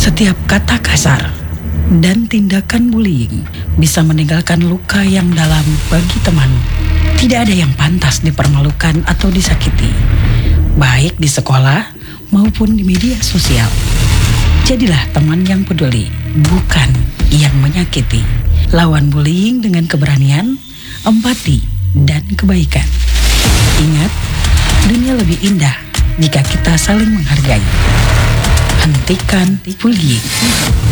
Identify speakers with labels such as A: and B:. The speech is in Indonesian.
A: Setiap kata kasar dan tindakan bullying bisa meninggalkan luka yang dalam bagi teman. Tidak ada yang pantas dipermalukan atau disakiti, baik di sekolah maupun di media sosial. Jadilah teman yang peduli, bukan yang menyakiti. Lawan bullying dengan keberanian, empati, dan kebaikan. Ingat, dunia lebih indah jika kita saling menghargai. Hentikan bullying.